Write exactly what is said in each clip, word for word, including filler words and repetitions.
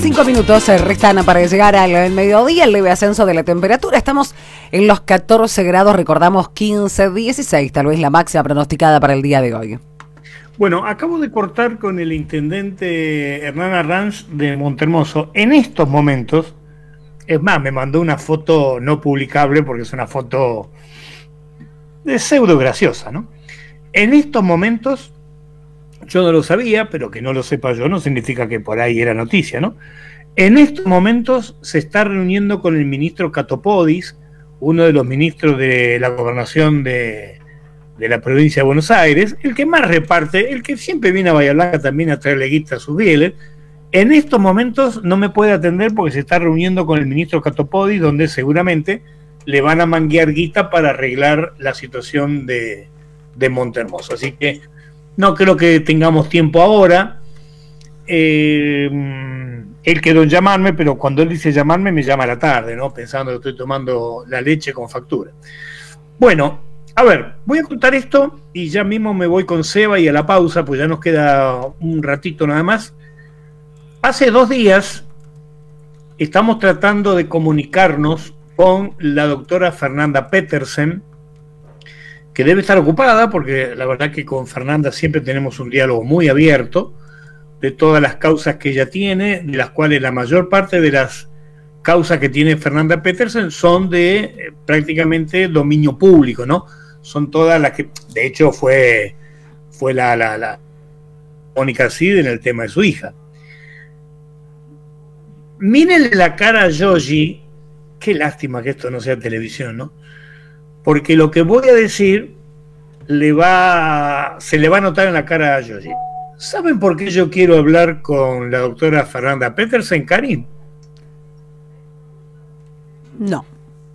cinco minutos restan para llegar al mediodía, el leve ascenso de la temperatura. Estamos en los catorce grados, recordamos quince, dieciséis, tal vez la máxima pronosticada para el día de hoy. Bueno, acabo de cortar con el intendente Hernán Arranz de Montehermoso. En estos momentos, es más, me mandó una foto no publicable porque es una foto de pseudo graciosa, ¿no? En estos momentos, yo no lo sabía, pero que no lo sepa yo no significa que por ahí era noticia, ¿no? En estos momentos se está reuniendo con el ministro Catopodis, uno de los ministros de la gobernación de, de la provincia de Buenos Aires, el que más reparte, el que siempre viene a Bahía Blanca también a traerle guita a sus bieles. En estos momentos no me puede atender porque se está reuniendo con el ministro Catopodis, donde seguramente le van a manguear guita para arreglar la situación de, de Montehermoso. Así que no creo que tengamos tiempo ahora. Eh, él quedó en llamarme, pero cuando él dice llamarme, me llama a la tarde, ¿no? Pensando que estoy tomando la leche con factura. Bueno, a ver, voy a contar esto y ya mismo me voy con Seba y a la pausa, pues ya nos queda un ratito nada más. Hace dos días estamos tratando de comunicarnos con la doctora Fernanda Petersen, que debe estar ocupada, porque la verdad que con Fernanda siempre tenemos un diálogo muy abierto de todas las causas que ella tiene, de las cuales la mayor parte de las causas que tiene Fernanda Petersen son de eh, prácticamente dominio público, ¿no? Son todas las que, de hecho, fue, fue la, la, la Mónica Cid en el tema de su hija. Mírenle la cara a Yogi, qué lástima que esto no sea televisión, ¿no? Porque lo que voy a decir le va, se le va a notar en la cara a Yogi. ¿Saben por qué yo quiero hablar con la doctora Fernanda Petersen, Karin? No.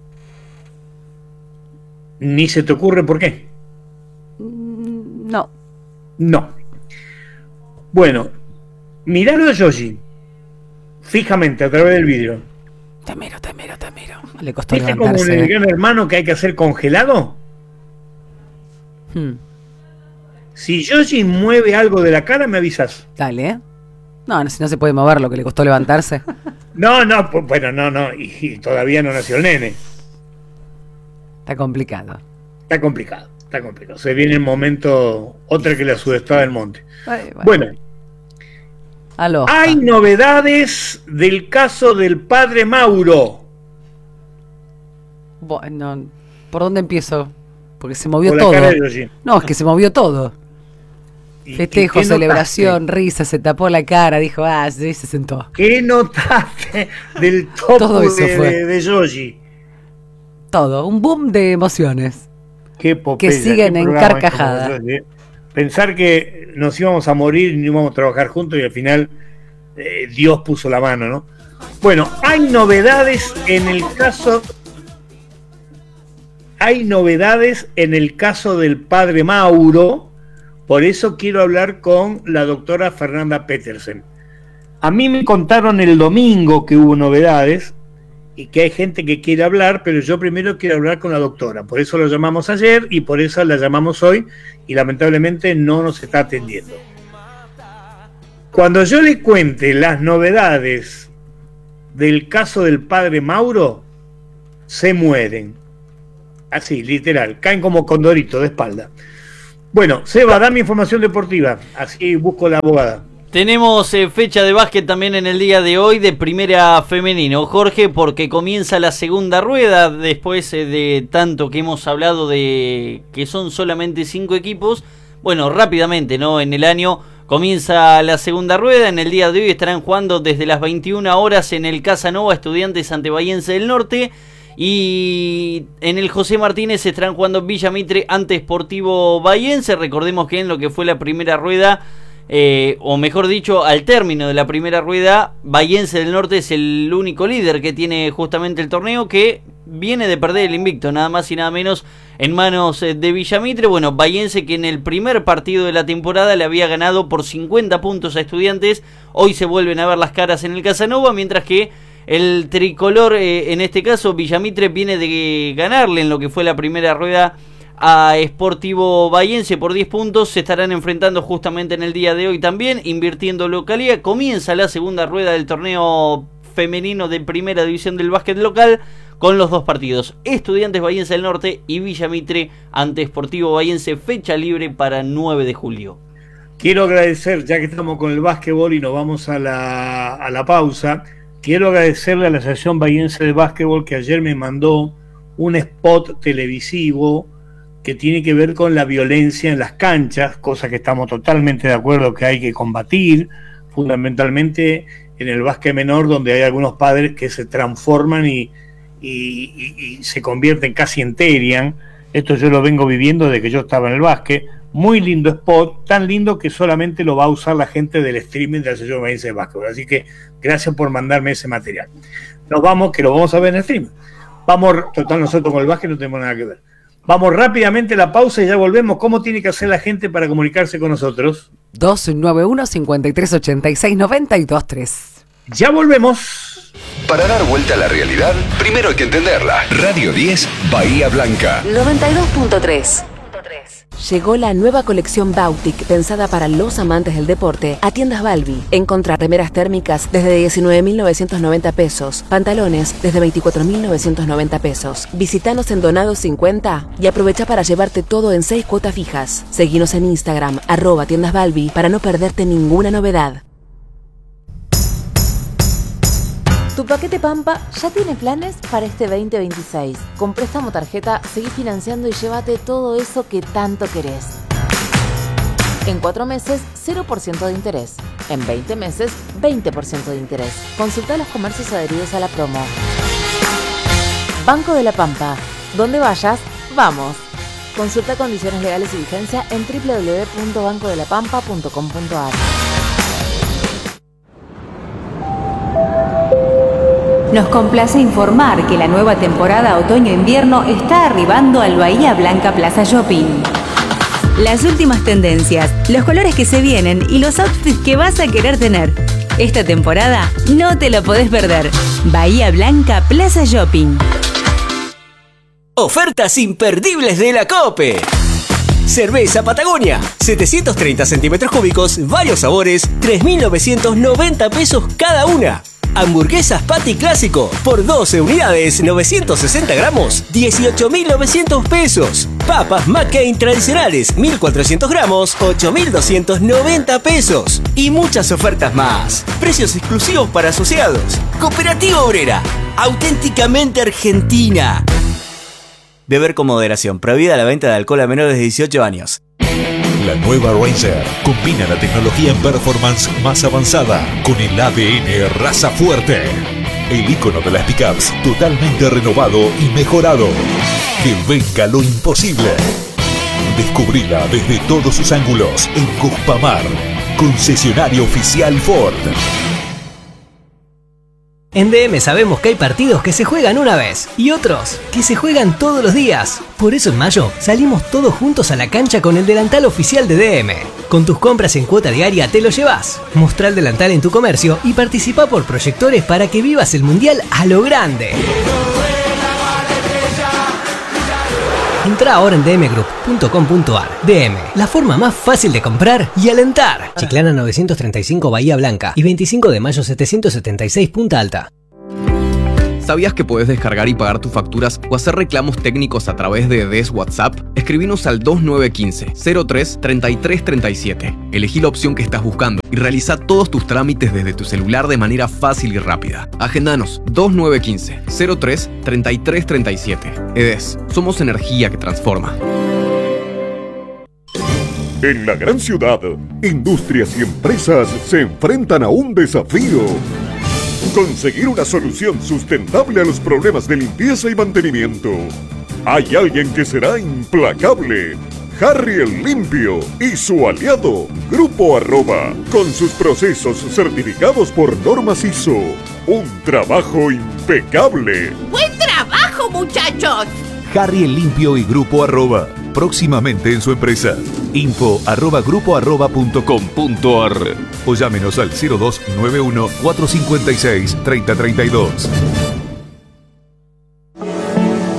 ¿Ni se te ocurre por qué? No. No. Bueno, miralo a Yogi fijamente a través del vidrio. Te miro, te miro, te miro. Le costó ¿Viste como levantarse. en el Gran Hermano que hay que hacer congelado? Hmm. Si Yogi mueve algo de la cara, me avisas. Dale, ¿eh? No, no, si no se puede mover lo que le costó levantarse. No, no, pues, bueno, no, no. Y, y todavía no nació el nene. Está complicado. Está complicado, está complicado. Se viene el momento, otra que la sudestada del monte. Ay, bueno. Bueno, Aloha. hay novedades del caso del padre Mauro. Bueno, ¿por dónde empiezo? Porque se movió Por la todo. cara de Yogi. No, es que se movió todo. ¿Y Festejo, qué- qué celebración, notaste? risa, se tapó la cara, dijo, ah, sí, se sentó. ¿Qué notaste del topo Todo eso de, fue. de, de Yogi? Todo, un boom de emociones. Qué popeya, Que siguen qué en programa carcajada. esto, Yogi, eh. Pensar que nos íbamos a morir y no íbamos a trabajar juntos y al final eh, Dios puso la mano, ¿no? Bueno, hay novedades en el caso... Hay novedades en el caso del padre Mauro, por eso quiero hablar con la doctora Fernanda Petersen. A mí me contaron el domingo que hubo novedades y que hay gente que quiere hablar, pero yo primero quiero hablar con la doctora. Por eso lo llamamos ayer y por eso la llamamos hoy y lamentablemente no nos está atendiendo. Cuando yo le cuente las novedades del caso del padre Mauro, se mueren. Así, literal, caen como condorito de espalda. Bueno, Seba, dame información deportiva, así busco la abogada. Tenemos eh, fecha de básquet también en el día de hoy de primera femenino, Jorge, porque comienza la segunda rueda después eh, de tanto que hemos hablado de que son solamente cinco equipos. Bueno, rápidamente, ¿no? En el año comienza la segunda rueda, en el día de hoy estarán jugando desde las veintiuna horas en el Casanova Estudiantes ante Bahiense del Norte. Y en el José Martínez estarán jugando Villa Mitre ante Sportivo Bahiense. Recordemos que en lo que fue la primera rueda, eh, o mejor dicho, al término de la primera rueda, Bahiense del Norte es el único líder que tiene justamente el torneo, que viene de perder el invicto, nada más y nada menos, en manos de Villa Mitre. Bueno, Bahiense, que en el primer partido de la temporada le había ganado por cincuenta puntos a Estudiantes, hoy se vuelven a ver las caras en el Casanova, mientras que el tricolor, eh, en este caso Villa Mitre, viene de ganarle en lo que fue la primera rueda a Sportivo Bahiense por diez puntos. Se estarán enfrentando justamente en el día de hoy también, invirtiendo localidad. Comienza la segunda rueda del torneo femenino de primera división del básquet local, con los dos partidos, Estudiantes Bahiense del Norte y Villa Mitre ante Sportivo Bahiense, fecha libre para nueve de julio. Quiero agradecer, ya que estamos con el básquetbol y nos vamos a la, a la pausa, quiero agradecerle a la Asociación Bahiense de Básquetbol que ayer me mandó un spot televisivo que tiene que ver con la violencia en las canchas, cosa que estamos totalmente de acuerdo que hay que combatir, fundamentalmente en el básquet menor, donde hay algunos padres que se transforman y Y, y, y se convierten casi en Terian. Esto yo lo vengo viviendo desde que yo estaba en el básquet. Muy lindo spot, tan lindo que solamente lo va a usar la gente del streaming de la Asociación Bahiense de Básquetbol. Así que gracias por mandarme ese material. Nos vamos, que lo vamos a ver en el stream. Vamos, total, nosotros con el básquet no tenemos nada que ver. Vamos rápidamente a la pausa y ya volvemos. ¿Cómo tiene que hacer la gente para comunicarse con nosotros? dos nueve uno, cinco tres ocho seis, nueve dos tres. Ya volvemos. Para dar vuelta a la realidad, primero hay que entenderla. Radio diez, Bahía Blanca. noventa y dos punto tres. Llegó la nueva colección Bautic, pensada para los amantes del deporte, a Tiendas Balbi. Encontrá remeras térmicas desde diecinueve mil novecientos noventa pesos, pantalones desde veinticuatro mil novecientos noventa pesos. Visítanos en Donado cincuenta y aprovecha para llevarte todo en seis cuotas fijas. Seguinos en Instagram, arroba Tiendas Balbi, para no perderte ninguna novedad. Tu paquete Pampa ya tiene planes para este veinte veintiséis. Con préstamo tarjeta, seguí financiando y llévate todo eso que tanto querés. En cuatro meses, cero por ciento de interés. En veinte meses, veinte por ciento de interés. Consulta los comercios adheridos a la promo. Banco de la Pampa. Donde vayas, vamos. Consulta condiciones legales y vigencia en doble u doble u doble u punto banco de la pampa punto com punto a r. Nos complace informar que la nueva temporada otoño-invierno está arribando al Bahía Blanca Plaza Shopping. Las últimas tendencias, los colores que se vienen y los outfits que vas a querer tener. Esta temporada no te lo podés perder. Bahía Blanca Plaza Shopping. Ofertas imperdibles de la COPE. Cerveza Patagonia, setecientos treinta centímetros cúbicos, varios sabores, tres mil novecientos noventa pesos cada una. Hamburguesas Patty Clásico, por doce unidades, novecientos sesenta gramos, dieciocho mil novecientos pesos. Papas McCain tradicionales, mil cuatrocientos gramos, ocho mil doscientos noventa pesos. Y muchas ofertas más. Precios exclusivos para asociados. Cooperativa Obrera, auténticamente argentina. Beber con moderación. Prohibida la venta de alcohol a menores de dieciocho años. La nueva Ranger combina la tecnología en performance más avanzada con el A D N raza fuerte. El icono de las pickups totalmente renovado y mejorado. Que venga lo imposible. Descubrila desde todos sus ángulos en Cuspamar, concesionario oficial Ford. En D M sabemos que hay partidos que se juegan una vez y otros que se juegan todos los días. Por eso en mayo salimos todos juntos a la cancha con el delantal oficial de D M. Con tus compras en cuota diaria te lo llevas. Mostrá el delantal en tu comercio y participa por proyectores para que vivas el mundial a lo grande. Entra ahora en d m group punto com punto a r. D M, la forma más fácil de comprar y alentar. Chiclana novecientos treinta y cinco Bahía Blanca y veinticinco de mayo setecientos setenta y seis Punta Alta. ¿Sabías que podés descargar y pagar tus facturas o hacer reclamos técnicos a través de D E S WhatsApp? Escribinos al dos nueve uno cinco, cero tres, treinta y tres treinta y siete. Elegí la opción que estás buscando y realiza todos tus trámites desde tu celular de manera fácil y rápida. Agendanos dos nueve uno cinco, cero tres, treinta y tres treinta y siete. E D E S, somos energía que transforma. En la gran ciudad, industrias y empresas se enfrentan a un desafío. Conseguir una solución sustentable a los problemas de limpieza y mantenimiento. Hay alguien que será implacable. Harry el Limpio y su aliado, Grupo Arroba, con sus procesos certificados por normas I S O. Un trabajo impecable. ¡Buen trabajo, muchachos! Harry el Limpio y Grupo Arroba, próximamente en su empresa. Info arroba grupo arroba punto com punto a r o llámenos al cero dos nueve uno, cuatro cinco seis, tres cero tres dos.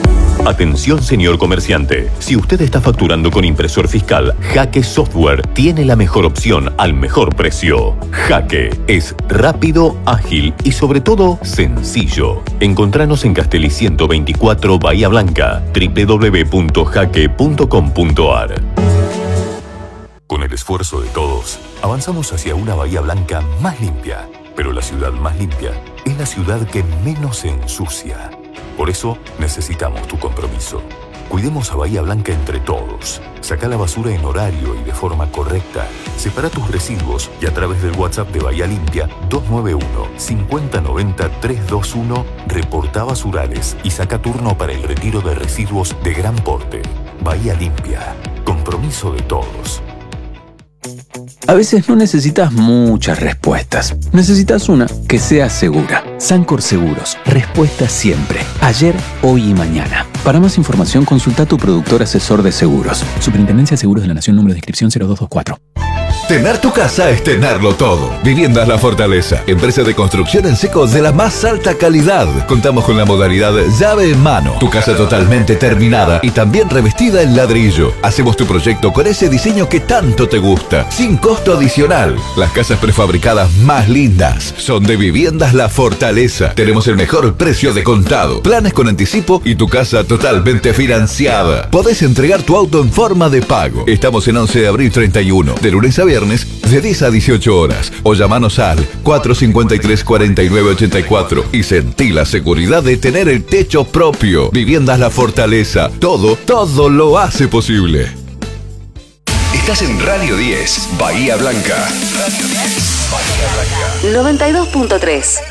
Atención, señor comerciante. Si usted está facturando con impresor fiscal, Jaque Software tiene la mejor opción al mejor precio. Jaque es rápido, ágil y sobre todo sencillo. Encontranos en Castelli ciento veinticuatro, Bahía Blanca, doble u doble u doble u punto jaque punto com punto a r. Con el esfuerzo de todos, avanzamos hacia una Bahía Blanca más limpia. Pero la ciudad más limpia es la ciudad que menos se ensucia. Por eso necesitamos tu compromiso. Cuidemos a Bahía Blanca entre todos. Saca la basura en horario y de forma correcta. Separa tus residuos y a través del WhatsApp de Bahía Limpia dos nueve uno, cinco cero nueve cero, tres dos uno reporta basurales y saca turno para el retiro de residuos de gran porte. Bahía Limpia. Compromiso de todos. A veces no necesitas muchas respuestas. Necesitas una que sea segura. Sancor Seguros. Respuesta siempre. Ayer, hoy y mañana. Para más información, consulta a tu productor asesor de seguros. Superintendencia de Seguros de la Nación, número de inscripción cero dos dos cuatro. Tener tu casa es tenerlo todo. Viviendas La Fortaleza, empresa de construcción en seco de la más alta calidad. Contamos con la modalidad llave en mano. Tu casa totalmente terminada y también revestida en ladrillo. Hacemos tu proyecto con ese diseño que tanto te gusta, sin costo adicional. Las casas prefabricadas más lindas son de Viviendas La Fortaleza. Tenemos el mejor precio de contado, planes con anticipo y tu casa totalmente financiada. Podés entregar tu auto en forma de pago. Estamos en once de abril treinta y uno, de lunes a viernes, de diez a dieciocho horas, o llamanos al cuatro cinco tres, cuatro nueve ocho cuatro y sentí la seguridad de tener el techo propio. Viviendas La Fortaleza, todo, todo lo hace posible. Estás en Radio diez, Bahía Blanca. Radio diez, Bahía Blanca. noventa y dos punto tres.